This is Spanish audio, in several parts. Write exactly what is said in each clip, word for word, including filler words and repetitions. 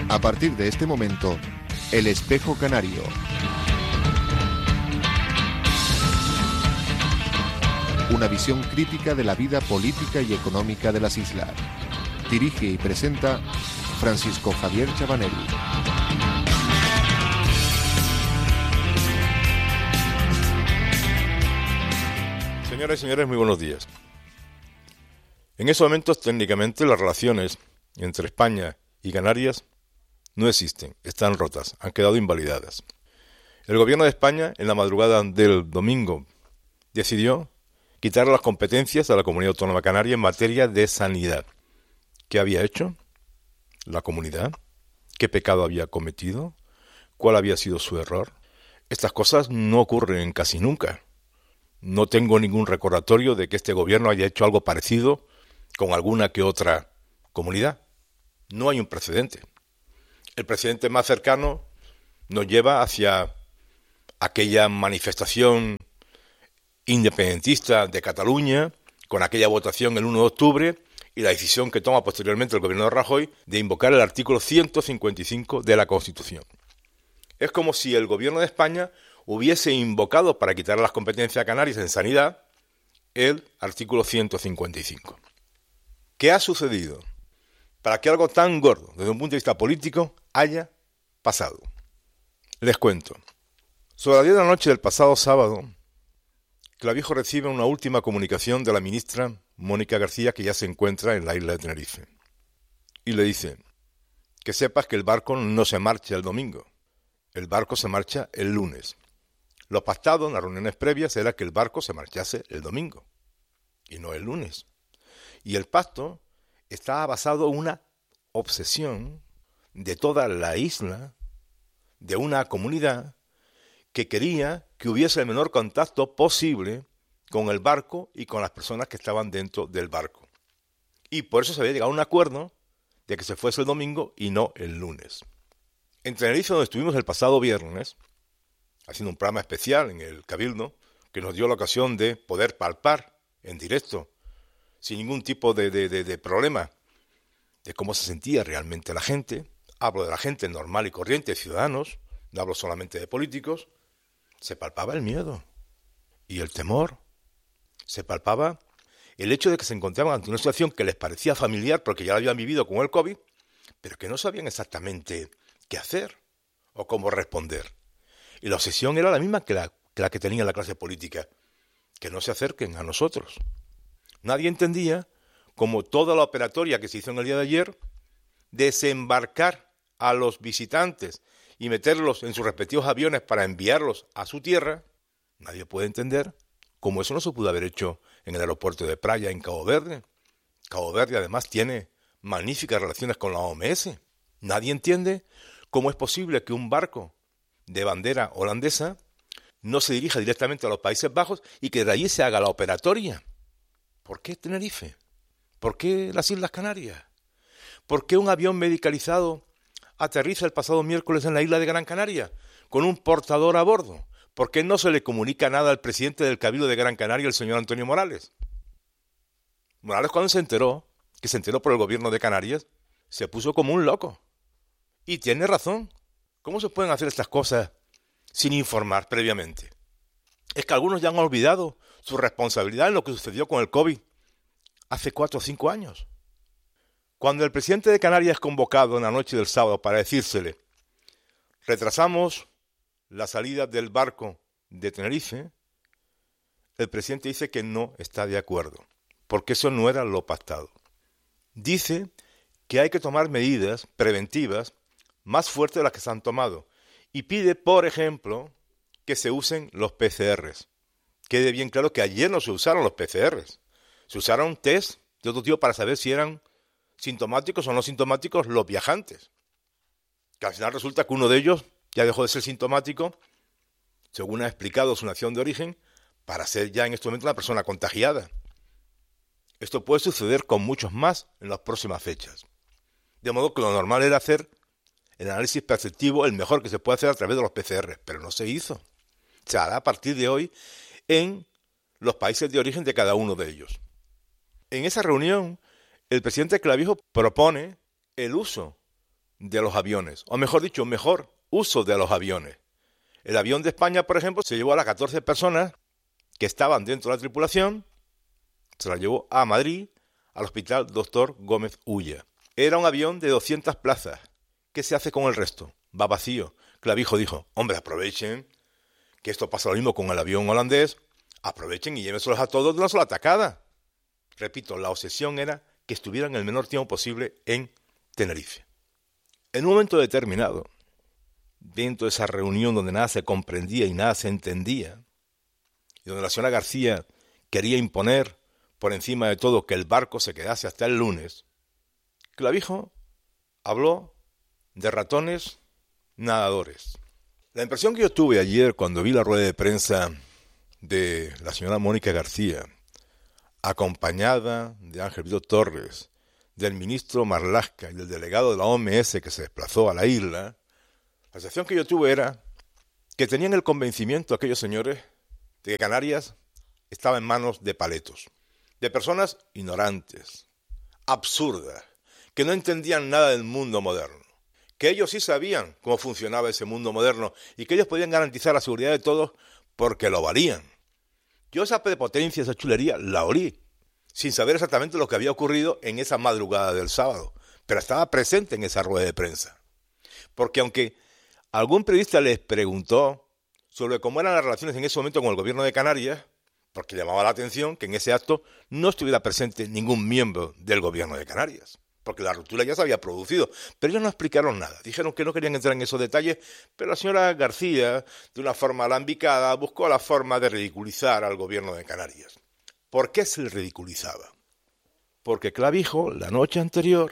A partir de este momento, El Espejo Canario. Una visión crítica de la vida política y económica de las islas. Dirige y presenta Francisco Javier Chabanelli. Señoras y señores, muy buenos días. En estos momentos, técnicamente, las relaciones entre España y Canarias no existen, están rotas, han quedado invalidadas. El gobierno de España, en la madrugada del domingo, decidió quitar las competencias a la Comunidad Autónoma Canaria en materia de sanidad. ¿Qué había hecho la comunidad? ¿Qué pecado había cometido? ¿Cuál había sido su error? Estas cosas no ocurren casi nunca. No tengo ningún recordatorio de que este gobierno haya hecho algo parecido con alguna que otra comunidad. No hay un precedente. El precedente más cercano nos lleva hacia aquella manifestación independentista de Cataluña, con aquella votación el uno de octubre y la decisión que toma posteriormente el gobierno de Rajoy de invocar el artículo ciento cincuenta y cinco de la Constitución. Es como si el gobierno de España hubiese invocado para quitar las competencias a Canarias en sanidad el artículo ciento cincuenta y cinco. ¿Qué ha sucedido para que algo tan gordo desde un punto de vista político haya pasado? Les cuento. Sobre las diez de la noche del pasado sábado, Clavijo recibe una última comunicación de la ministra Mónica García, que ya se encuentra en la isla de Tenerife. Y le dice: que sepas que el barco no se marcha el domingo, el barco se marcha el lunes. Lo pactado en las reuniones previas era que el barco se marchase el domingo, y no el lunes. Y el pacto estaba basado en una obsesión de toda la isla, de una comunidad que quería que hubiese el menor contacto posible con el barco y con las personas que estaban dentro del barco. Y por eso se había llegado a un acuerdo de que se fuese el domingo y no el lunes. En Tenerife, donde estuvimos el pasado viernes, haciendo un programa especial en el Cabildo, que nos dio la ocasión de poder palpar en directo, sin ningún tipo de, de, de, de problema, de cómo se sentía realmente la gente. Hablo de la gente normal y corriente, ciudadanos, no hablo solamente de políticos. Se palpaba el miedo y el temor. Se palpaba el hecho de que se encontraban ante una situación que les parecía familiar porque ya la habían vivido con el COVID, pero que no sabían exactamente qué hacer o cómo responder. Y la obsesión era la misma que la que, la que tenía la clase política, que no se acerquen a nosotros. Nadie entendía cómo toda la operatoria que se hizo en el día de ayer, desembarcar a los visitantes y meterlos en sus respectivos aviones para enviarlos a su tierra, nadie puede entender cómo eso no se pudo haber hecho en el aeropuerto de Praia, en Cabo Verde. Cabo Verde además tiene magníficas relaciones con la O M S. Nadie entiende cómo es posible que un barco de bandera holandesa no se dirija directamente a los Países Bajos y que de allí se haga la operatoria. ¿Por qué Tenerife? ¿Por qué las Islas Canarias? ¿Por qué un avión medicalizado aterriza el pasado miércoles en la isla de Gran Canaria con un portador a bordo? ¿Por qué no se le comunica nada al presidente del Cabildo de Gran Canaria, el señor Antonio Morales? Morales, cuando se enteró, que se enteró por el gobierno de Canarias, se puso como un loco. Y tiene razón. ¿Cómo se pueden hacer estas cosas sin informar previamente? Es que algunos ya han olvidado su responsabilidad en lo que sucedió con el COVID hace cuatro o cinco años. Cuando el presidente de Canarias es convocado en la noche del sábado para decírsele: retrasamos la salida del barco de Tenerife, el presidente dice que no está de acuerdo, porque eso no era lo pactado. Dice que hay que tomar medidas preventivas más fuertes de las que se han tomado y pide, por ejemplo, que se usen los P C Rs. Quede bien claro que ayer no se usaron los P C Rs. Se usaron test de otro tipo para saber si eran sintomáticos o no sintomáticos los viajantes. Que al final resulta que uno de ellos ya dejó de ser sintomático, según ha explicado su nación de origen, para ser ya en este momento una persona contagiada. Esto puede suceder con muchos más en las próximas fechas. De modo que lo normal era hacer el análisis perceptivo, el mejor que se puede hacer a través de los P C R, pero no se hizo. Se hará a partir de hoy en los países de origen de cada uno de ellos. En esa reunión, el presidente Clavijo propone el uso de los aviones, o mejor dicho, mejor uso de los aviones. El avión de España, por ejemplo, se llevó a las catorce personas que estaban dentro de la tripulación, se las llevó a Madrid, al Hospital Doctor Gómez Ulla. Era un avión de doscientas plazas. ¿Qué se hace con el resto? Va vacío. Clavijo dijo, hombre, aprovechen, que esto pasa lo mismo con el avión holandés, aprovechen y llévenselos a todos de una sola tacada. Repito, la obsesión era que estuvieran el menor tiempo posible en Tenerife. En un momento determinado, dentro de esa reunión donde nada se comprendía y nada se entendía, y donde la señora García quería imponer por encima de todo que el barco se quedase hasta el lunes, Clavijo habló de ratones nadadores. La impresión que yo tuve ayer cuando vi la rueda de prensa de la señora Mónica García, acompañada de Ángel Vito Torres, del ministro Marlaska y del delegado de la O M S que se desplazó a la isla, la sensación que yo tuve era que tenían el convencimiento aquellos señores de que Canarias estaba en manos de paletos, de personas ignorantes, absurdas, que no entendían nada del mundo moderno, que ellos sí sabían cómo funcionaba ese mundo moderno y que ellos podían garantizar la seguridad de todos porque lo valían. Yo esa prepotencia, esa chulería, la olí, sin saber exactamente lo que había ocurrido en esa madrugada del sábado, pero estaba presente en esa rueda de prensa. Porque aunque algún periodista les preguntó sobre cómo eran las relaciones en ese momento con el gobierno de Canarias, porque llamaba la atención que en ese acto no estuviera presente ningún miembro del gobierno de Canarias, porque la ruptura ya se había producido, pero ellos no explicaron nada, dijeron que no querían entrar en esos detalles, pero la señora García, de una forma alambicada, buscó la forma de ridiculizar al gobierno de Canarias. ¿Por qué se le ridiculizaba? Porque Clavijo, la noche anterior,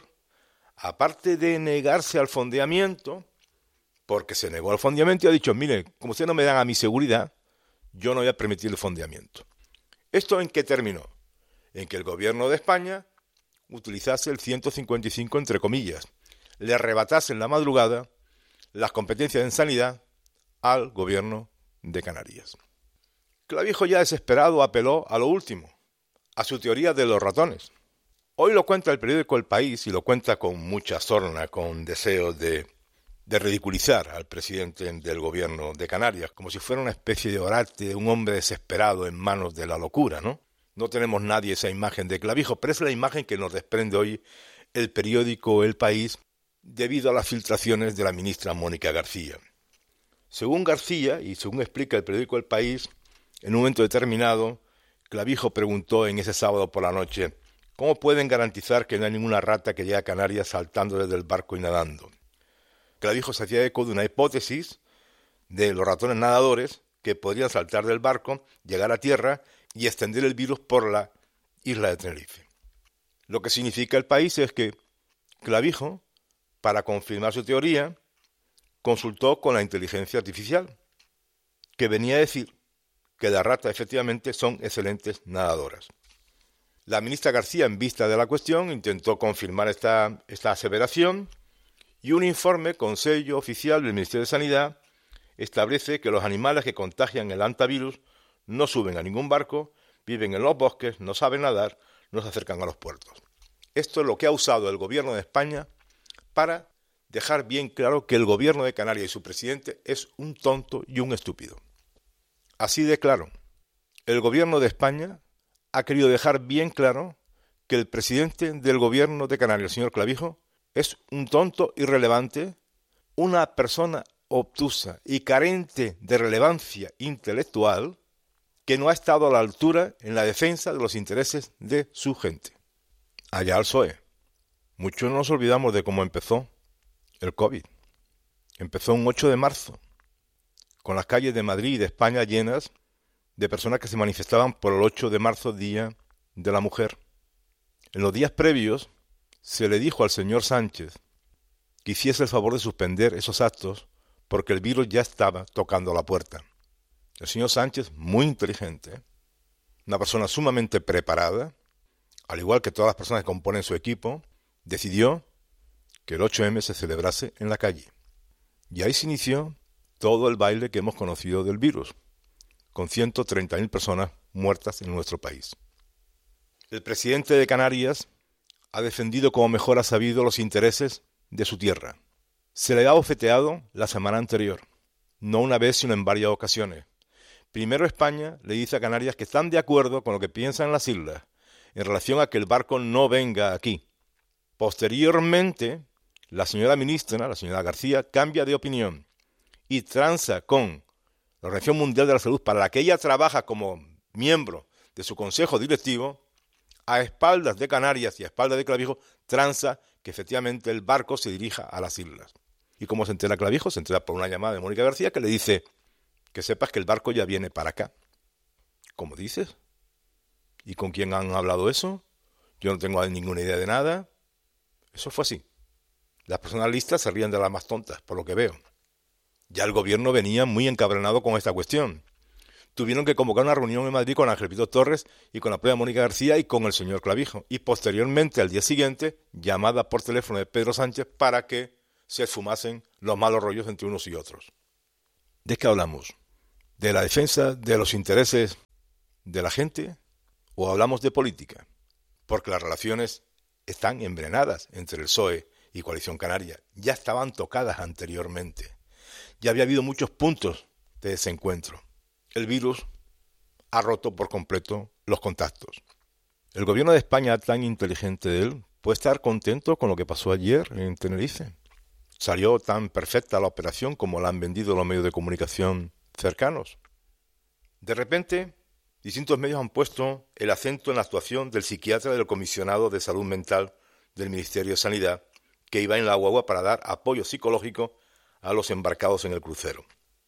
aparte de negarse al fondeamiento, porque se negó al fondeamiento y ha dicho, mire, como ustedes no me dan a mi seguridad, yo no voy a permitir el fondeamiento. ¿Esto en qué terminó? En que el gobierno de España utilizase el ciento cincuenta y cinco entre comillas, le arrebatase en la madrugada las competencias en sanidad al gobierno de Canarias. Clavijo ya desesperado apeló a lo último, a su teoría de los ratones. Hoy lo cuenta el periódico El País y lo cuenta con mucha sorna, con deseos de, de ridiculizar al presidente del gobierno de Canarias, como si fuera una especie de orate, un hombre desesperado en manos de la locura, ¿no? No tenemos nadie esa imagen de Clavijo, pero es la imagen que nos desprende hoy el periódico El País debido a las filtraciones de la ministra Mónica García. Según García, y según explica el periódico El País, en un momento determinado, Clavijo preguntó en ese sábado por la noche, ¿cómo pueden garantizar que no hay ninguna rata que llegue a Canarias saltando desde el barco y nadando? Clavijo se hacía eco de una hipótesis de los ratones nadadores que podrían saltar del barco, llegar a tierra y extender el virus por la isla de Tenerife. Lo que significa El País es que Clavijo, para confirmar su teoría, consultó con la inteligencia artificial, que venía a decir que las ratas efectivamente son excelentes nadadoras. La ministra García, en vista de la cuestión, intentó confirmar esta, esta aseveración y un informe con sello oficial del Ministerio de Sanidad establece que los animales que contagian el hantavirus no suben a ningún barco, viven en los bosques, no saben nadar, no se acercan a los puertos. Esto es lo que ha usado el gobierno de España para dejar bien claro que el gobierno de Canarias y su presidente es un tonto y un estúpido. Así de claro, el gobierno de España ha querido dejar bien claro que el presidente del gobierno de Canarias, el señor Clavijo, es un tonto irrelevante, una persona obtusa y carente de relevancia intelectual que no ha estado a la altura en la defensa de los intereses de su gente. Allá al P S O E. Muchos no nos olvidamos de cómo empezó el COVID. Empezó un ocho de marzo, con las calles de Madrid y de España llenas de personas que se manifestaban por el ocho de marzo, Día de la Mujer. En los días previos se le dijo al señor Sánchez que hiciese el favor de suspender esos actos porque el virus ya estaba tocando la puerta. El señor Sánchez, muy inteligente, una persona sumamente preparada, al igual que todas las personas que componen su equipo, decidió que el ocho eme se celebrase en la calle. Y ahí se inició todo el baile que hemos conocido del virus, con ciento treinta mil personas muertas en nuestro país. El presidente de Canarias ha defendido como mejor ha sabido los intereses de su tierra. Se le ha bofeteado la semana anterior, no una vez sino en varias ocasiones. Primero España le dice a Canarias que están de acuerdo con lo que piensan las islas en relación a que el barco no venga aquí. Posteriormente, la señora ministra, la señora García, cambia de opinión y transa con la Organización Mundial de la Salud, para la que ella trabaja como miembro de su consejo directivo, a espaldas de Canarias y a espaldas de Clavijo, transa que efectivamente el barco se dirija a las islas. ¿Y cómo se entera Clavijo? Se entera por una llamada de Mónica García que le dice que sepas que el barco ya viene para acá. ¿Cómo dices? ¿Y con quién han hablado eso? Yo no tengo ninguna idea de nada. Eso fue así. Las personas listas se ríen de las más tontas, por lo que veo. Ya el gobierno venía muy encabronado con esta cuestión. Tuvieron que convocar una reunión en Madrid con Ángel Pito Torres y con la propia Mónica García y con el señor Clavijo. Y posteriormente, al día siguiente, llamada por teléfono de Pedro Sánchez para que se esfumasen los malos rollos entre unos y otros. ¿De qué hablamos? ¿De la defensa de los intereses de la gente o hablamos de política? Porque las relaciones están envenenadas entre el P S O E y Coalición Canaria. Ya estaban tocadas anteriormente. Ya había habido muchos puntos de desencuentro. El virus ha roto por completo los contactos. El gobierno de España, tan inteligente de él, puede estar contento con lo que pasó ayer en Tenerife. Salió tan perfecta la operación como la han vendido los medios de comunicación cercanos. De repente, distintos medios han puesto el acento en la actuación del psiquiatra del comisionado de salud mental del Ministerio de Sanidad, que iba en la guagua para dar apoyo psicológico a los embarcados en el crucero.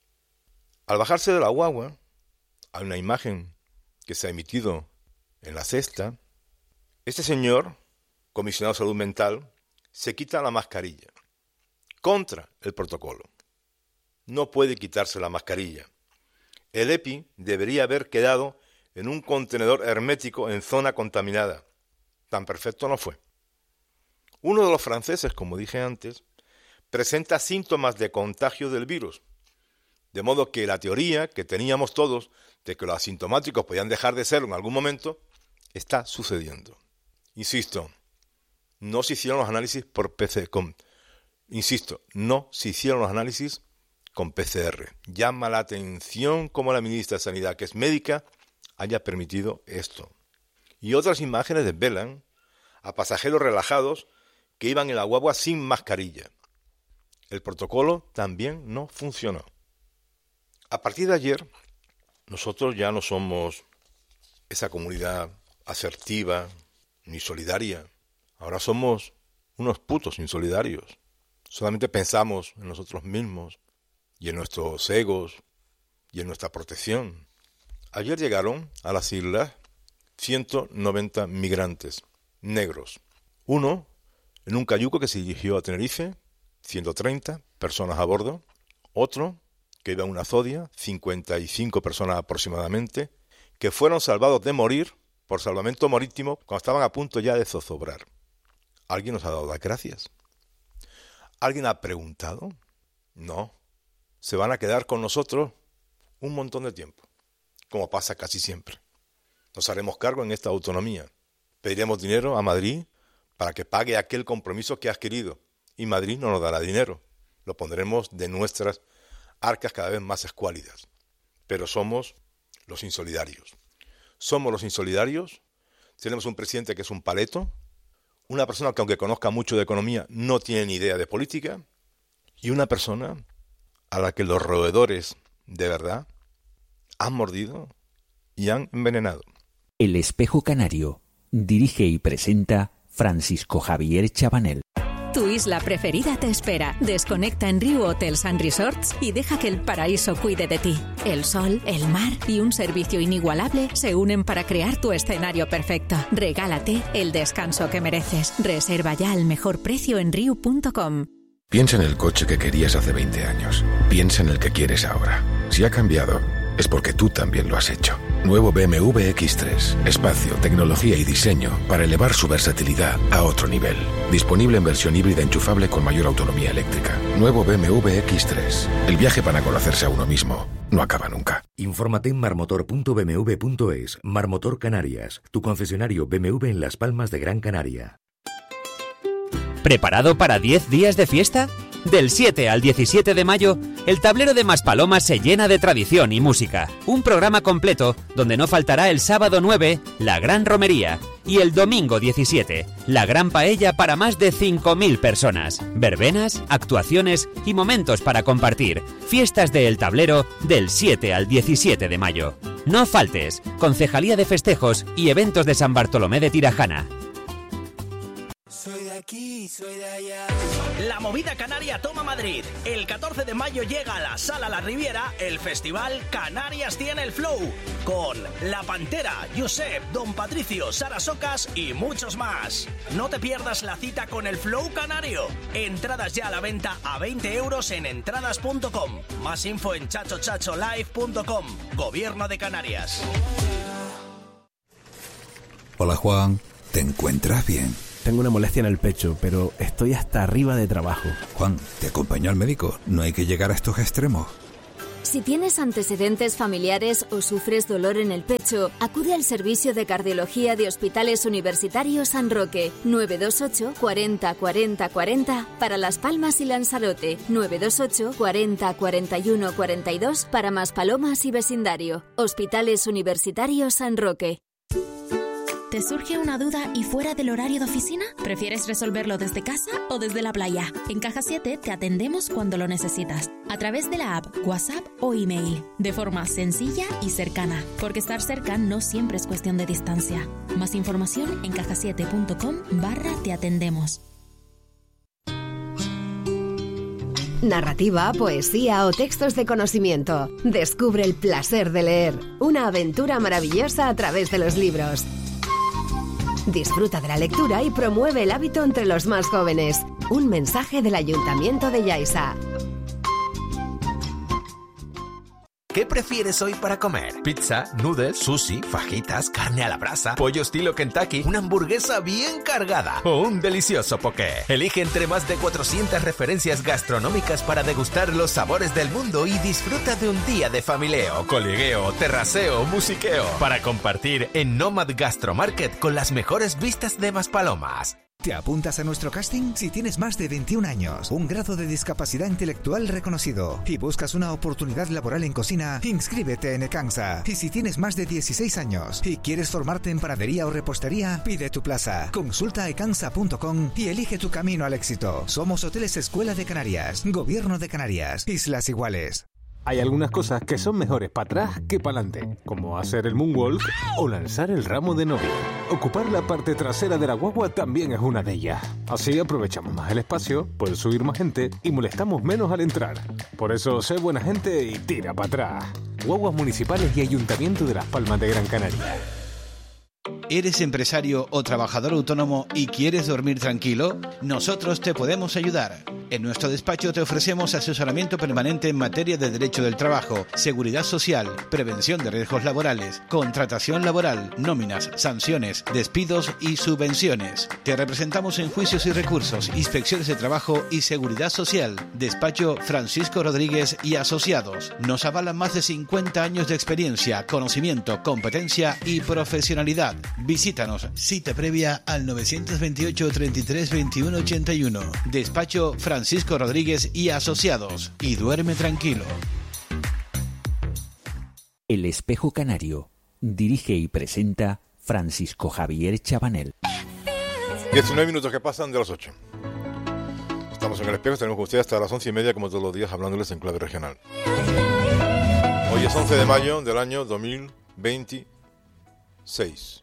Al bajarse de la guagua, hay una imagen que se ha emitido en La Sexta. Este señor, comisionado de salud mental, se quita la mascarilla, contra el protocolo. No puede quitarse la mascarilla. El EPI debería haber quedado en un contenedor hermético en zona contaminada. Tan perfecto no fue. Uno de los franceses, como dije antes, presenta síntomas de contagio del virus, de modo que la teoría que teníamos todos de que los asintomáticos podían dejar de serlo en algún momento, está sucediendo. Insisto, no se hicieron los análisis por P C R. Con, insisto, no se hicieron los análisis con P C R. Llama la atención cómo la ministra de Sanidad, que es médica, haya permitido esto. Y otras imágenes desvelan a pasajeros relajados que iban en la guagua sin mascarilla. El protocolo también no funcionó. A partir de ayer, nosotros ya no somos esa comunidad asertiva ni solidaria. Ahora somos unos putos insolidarios. Solamente pensamos en nosotros mismos y en nuestros egos y en nuestra protección. Ayer llegaron a las islas ciento noventa migrantes negros. Uno en un cayuco que se dirigió a Tenerife, ciento treinta personas a bordo. Otro que iba en una zodia, cincuenta y cinco personas aproximadamente, que fueron salvados de morir por salvamento marítimo cuando estaban a punto ya de zozobrar. ¿Alguien nos ha dado las gracias? ¿Alguien ha preguntado? No. Se van a quedar con nosotros un montón de tiempo, como pasa casi siempre. Nos haremos cargo en esta autonomía. Pediremos dinero a Madrid para que pague aquel compromiso que ha adquirido, y Madrid no nos dará dinero. Lo pondremos de nuestras arcas cada vez más escuálidas. Pero somos los insolidarios. Somos los insolidarios. Tenemos un presidente que es un paleto, una persona que aunque conozca mucho de economía no tiene ni idea de política, y una persona a la que los roedores de verdad han mordido y han envenenado. El Espejo Canario. Dirige y presenta Francisco Javier Chabanel. Tu isla preferida te espera. Desconecta en Riu Hotels and Resorts y deja que el paraíso cuide de ti. El sol, el mar y un servicio inigualable se unen para crear tu escenario perfecto. Regálate el descanso que mereces. Reserva ya al mejor precio en riu punto com. Piensa en el coche que querías hace veinte años. Piensa en el que quieres ahora. Si ha cambiado, es porque tú también lo has hecho. Nuevo B M W X tres. Espacio, tecnología y diseño para elevar su versatilidad a otro nivel. Disponible en versión híbrida enchufable con mayor autonomía eléctrica. Nuevo B M W X tres. El viaje para conocerse a uno mismo no acaba nunca. Infórmate en marmotor punto b m w punto es. Marmotor Canarias, tu concesionario B M W en Las Palmas de Gran Canaria. ¿Preparado para diez días de fiesta? Del siete al diecisiete de mayo, el tablero de Maspalomas se llena de tradición y música. Un programa completo donde no faltará el sábado nueve, la gran romería, y el domingo diecisiete, la gran paella para más de cinco mil personas. Verbenas, actuaciones y momentos para compartir. Fiestas de El Tablero del siete al diecisiete de mayo. No faltes. Concejalía de Festejos y Eventos de San Bartolomé de Tirajana. Soy de aquí, soy de allá. La movida canaria toma Madrid. El catorce de mayo llega a la Sala La Riviera el festival Canarias tiene el flow, con La Pantera, Josep, Don Patricio, Sara Socas y muchos más. No te pierdas la cita con el flow canario. Entradas ya a la venta a veinte euros en entradas punto com. Más info en chacho chacho live punto com. Gobierno de Canarias. Hola Juan, ¿te encuentras bien? Tengo una molestia en el pecho, pero estoy hasta arriba de trabajo. Juan, te acompaño al médico. No hay que llegar a estos extremos. Si tienes antecedentes familiares o sufres dolor en el pecho, acude al servicio de cardiología de Hospitales Universitarios San Roque. nueve dos ocho, cuarenta, cuarenta, cuarenta para Las Palmas y Lanzarote. nueve dos ocho, cuarenta, cuarenta y uno, cuarenta y dos para Maspalomas y vecindario. Hospitales Universitarios San Roque. ¿Te surge una duda y fuera del horario de oficina? ¿Prefieres resolverlo desde casa o desde la playa? En Caja siete te atendemos cuando lo necesitas, a través de la app, WhatsApp o email, de forma sencilla y cercana, porque estar cerca no siempre es cuestión de distancia. Más información en caja siete punto com barra te atendemos. Narrativa, poesía o textos de conocimiento. Descubre el placer de leer. Una aventura maravillosa a través de los libros. Disfruta de la lectura y promueve el hábito entre los más jóvenes. Un mensaje del Ayuntamiento de Yaiza. ¿Qué prefieres hoy para comer? ¿Pizza, noodles, sushi, fajitas, carne a la brasa, pollo estilo Kentucky, una hamburguesa bien cargada o un delicioso poké? Elige entre más de cuatrocientas referencias gastronómicas para degustar los sabores del mundo y disfruta de un día de familieo, coligueo, terraceo, musiqueo para compartir en Nomad Gastromarket con las mejores vistas de Maspalomas. ¿Te apuntas a nuestro casting? Si tienes más de veintiún años, un grado de discapacidad intelectual reconocido y buscas una oportunidad laboral en cocina, inscríbete en Ecansa. Y si tienes más de dieciséis años y quieres formarte en panadería o repostería, pide tu plaza. Consulta ecansa punto com y elige tu camino al éxito. Somos Hoteles Escuela de Canarias, Gobierno de Canarias, Islas Iguales. Hay algunas cosas que son mejores para atrás que para adelante, como hacer el moonwalk o lanzar el ramo de novia. Ocupar la parte trasera de la guagua también es una de ellas. Así aprovechamos más el espacio, puede subir más gente y molestamos menos al entrar. Por eso, sé buena gente y tira para atrás. Guaguas Municipales y Ayuntamiento de Las Palmas de Gran Canaria. ¿Eres empresario o trabajador autónomo y quieres dormir tranquilo? Nosotros te podemos ayudar. En nuestro despacho te ofrecemos asesoramiento permanente en materia de derecho del trabajo, seguridad social, prevención de riesgos laborales, contratación laboral, nóminas, sanciones, despidos y subvenciones. Te representamos en juicios y recursos, inspecciones de trabajo y seguridad social. Despacho Francisco Rodríguez y Asociados. Nos avalan más de cincuenta años de experiencia, conocimiento, competencia y profesionalidad. Visítanos. Cita previa al nueve dos ocho, treinta y tres, veintiuno ochenta y uno. Despacho Francisco Rodríguez y Asociados. Y duerme tranquilo. El Espejo Canario. Dirige y presenta Francisco Javier Chabanel. diecinueve minutos que pasan de las ocho. Estamos en El Espejo, tenemos con ustedes hasta las once y media, como todos los días, hablándoles en clave regional. Hoy es once de mayo del año dos mil veintiséis.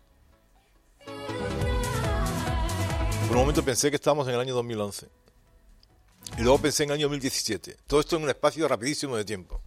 Por un momento pensé que estábamos en el año dos mil once. Y luego pensé en el año dos mil diecisiete. Todo esto en un espacio rapidísimo de tiempo.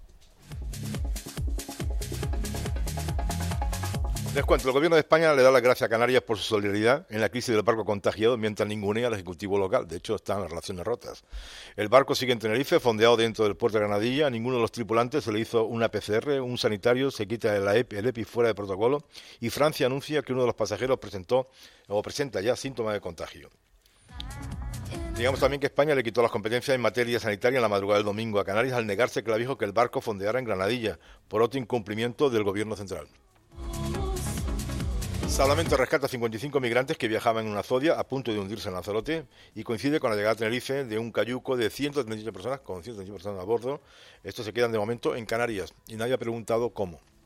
Les cuento, el gobierno de España le da las gracias a Canarias por su solidaridad en la crisis del barco contagiado, mientras ningunea al Ejecutivo local. De hecho, están las relaciones rotas. El barco sigue en Tenerife, fondeado dentro del puerto de Granadilla. A ninguno de los tripulantes se le hizo una P C R, un sanitario se quita el E P I, el E P I fuera de protocolo. Y Francia anuncia que uno de los pasajeros presentó o presenta ya síntomas de contagio. Digamos también que España le quitó las competencias en materia sanitaria en la madrugada del domingo a Canarias al negarse que le dijo que el barco fondeara en Granadilla por otro incumplimiento del gobierno central. Salvamento rescata cincuenta y cinco migrantes que viajaban en una zodia a punto de hundirse en Lanzarote y coincide con la llegada a Tenerife de un cayuco de ciento treinta y ocho personas, con ciento treinta y ocho personas a bordo. Estos se quedan de momento en Canarias y nadie ha preguntado cómo.